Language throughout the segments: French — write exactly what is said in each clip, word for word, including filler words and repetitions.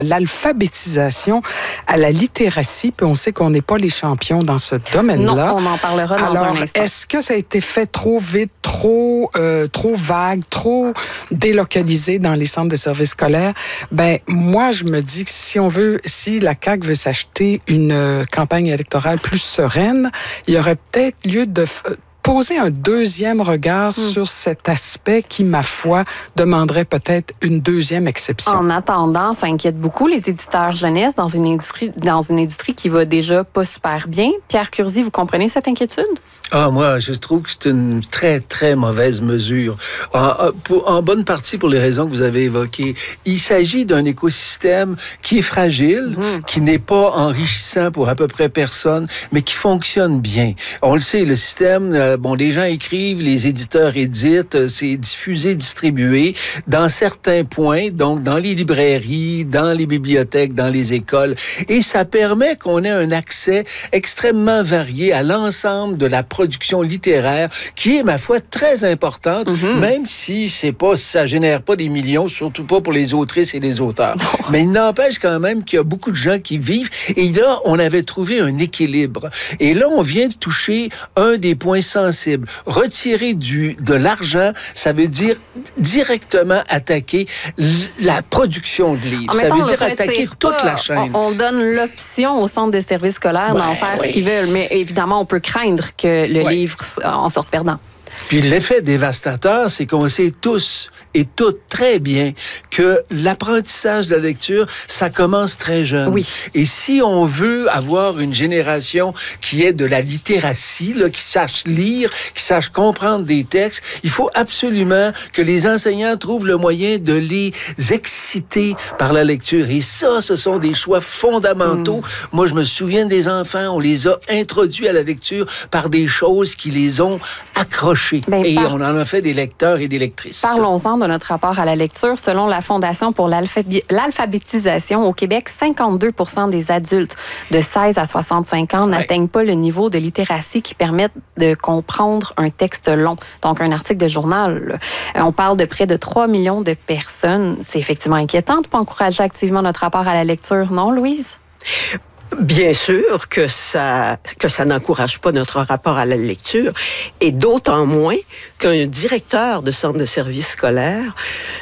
l'alphabétisation à la littératie, puis on sait qu'on n'est pas les champions dans ce domaine-là. Non, on en parlera dans Alors, un instant. est-ce que ça a été fait trop vite, trop, euh, trop vague, trop délocalisé dans les centres de services scolaires? Ben, moi, je me dis que si on veut, si la C A Q veut s'acheter une euh, campagne électorale plus sereine, il y aurait peut-être lieu de f- poser un deuxième regard mmh. sur cet aspect qui, ma foi, demanderait peut-être une deuxième exception. En attendant, ça inquiète beaucoup les éditeurs jeunesse dans une industrie, dans une industrie qui va déjà pas super bien. Pierre Curzi, vous comprenez cette inquiétude? Ah, moi, je trouve que c'est une très, très mauvaise mesure. En, pour, en bonne partie pour les raisons que vous avez évoquées. Il s'agit d'un écosystème qui est fragile, mmh. qui n'est pas enrichissant pour à peu près personne, mais qui fonctionne bien. On le sait, le système, euh, bon, les gens écrivent, les éditeurs éditent, c'est diffusé, distribué dans certains points, donc dans les librairies, dans les bibliothèques, dans les écoles. Et ça permet qu'on ait un accès extrêmement varié à l'ensemble de la production littéraire, qui est, ma foi, très importante, mm-hmm. même si c'est pas, ça génère pas des millions, surtout pas pour les autrices et les auteurs. Mais il n'empêche quand même qu'il y a beaucoup de gens qui vivent. Et là, on avait trouvé un équilibre. Et là, on vient de toucher un des points sensibles. Retirer du, de l'argent, ça veut dire directement attaquer la production de livres. Ça veut dire attaquer toute pas. la chaîne. On, on donne l'option au centre de services scolaires ouais, d'en faire oui. ce qu'ils veulent. Mais évidemment, on peut craindre que le ouais. livre en sorte perdant. Puis l'effet dévastateur, c'est qu'on sait tous et toutes très bien que l'apprentissage de la lecture, ça commence très jeune. Oui. Et si on veut avoir une génération qui est de la littératie, là, qui sache lire, qui sache comprendre des textes, il faut absolument que les enseignants trouvent le moyen de les exciter par la lecture. Et ça, ce sont des choix fondamentaux. Mm. Moi, je me souviens des enfants, on les a introduits à la lecture par des choses qui les ont accrochés. Ben, et par... on en a fait des lecteurs et des lectrices. Parlons-en de notre rapport à la lecture. Selon la Fondation pour l'alphabé... l'alphabétisation au Québec, cinquante-deux pour cent des adultes de seize à soixante-cinq ans ouais. n'atteignent pas le niveau de littératie qui permette de comprendre un texte long, donc un article de journal. On parle de près de trois millions de personnes. C'est effectivement inquiétant de ne pas encourager activement notre rapport à la lecture, non, Louise? Bien sûr que ça, que ça n'encourage pas notre rapport à la lecture, et d'autant moins qu'un directeur de centre de service scolaire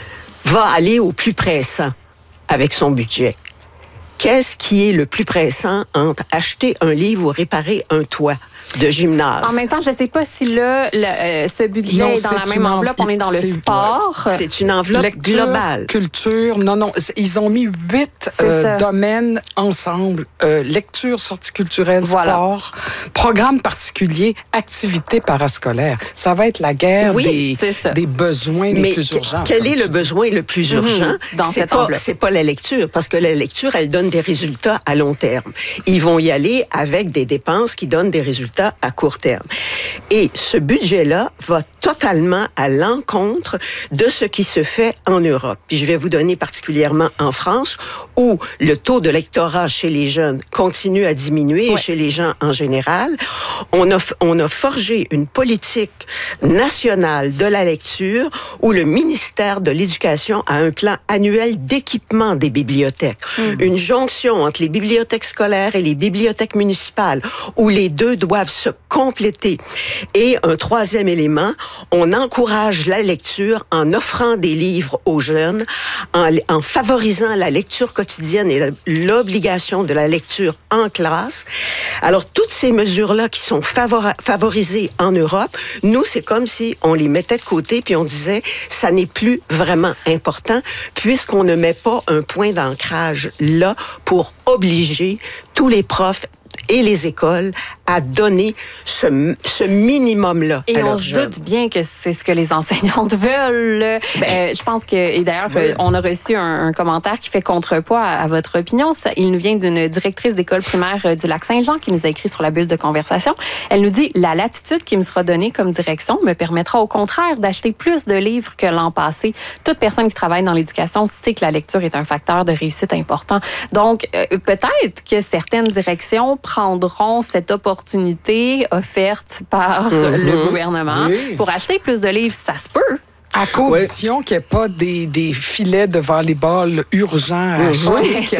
va aller au plus pressant avec son budget. Qu'est-ce qui est le plus pressant entre acheter un livre ou réparer un toit de gymnase? En même temps, je ne sais pas si là, le, euh, ce budget non, est dans la même enveloppe, on est dans le sport. C'est une enveloppe lecture, globale. Culture, non, non, ils ont mis huit euh, domaines ensemble. Euh, lecture, sortie culturelle, voilà. Sport, programme particulier, activité parascolaire. Ça va être la guerre oui, des, des besoins les Mais plus urgents. Quel est le dis. besoin le plus urgent? Mmh, dans c'est cette pas, enveloppe. C'est pas la lecture, parce que la lecture, elle donne des résultats à long terme. Ils vont y aller avec des dépenses qui donnent des résultats à court terme. Et ce budget-là va totalement à l'encontre de ce qui se fait en Europe. Puis je vais vous donner particulièrement en France, où le taux de lectorat chez les jeunes continue à diminuer, ouais. et chez les gens en général. On a, on a forgé une politique nationale de la lecture où le ministère de l'Éducation a un plan annuel d'équipement des bibliothèques. Mmh. Une jonction entre les bibliothèques scolaires et les bibliothèques municipales, où les deux doivent se compléter. Et un troisième élément, on encourage la lecture en offrant des livres aux jeunes, en, en favorisant la lecture quotidienne et l'obligation de la lecture en classe. Alors, toutes ces mesures-là qui sont favora- favorisées en Europe, nous, c'est comme si on les mettait de côté puis on disait, ça n'est plus vraiment important puisqu'on ne met pas un point d'ancrage là pour obliger tous les profs et les écoles à donner ce, ce minimum-là. Et à on leurs se jeunes. doute bien que c'est ce que les enseignantes veulent. Ben, euh, je pense que, et d'ailleurs, oui. on a reçu un, un commentaire qui fait contrepoids à, à votre opinion. Ça, il nous vient d'une directrice d'école primaire du Lac-Saint-Jean qui nous a écrit sur la bulle de conversation. Elle nous dit, la latitude qui me sera donnée comme direction me permettra au contraire d'acheter plus de livres que l'an passé. Toute personne qui travaille dans l'éducation sait que la lecture est un facteur de réussite important. Donc, euh, peut-être que certaines directions prendront cette opportunité offerte par mm-hmm. le gouvernement oui. pour acheter plus de livres. Ça se peut. À condition ouais. qu'il n'y ait pas des, des filets de volleyball urgents à acheter. Ouais.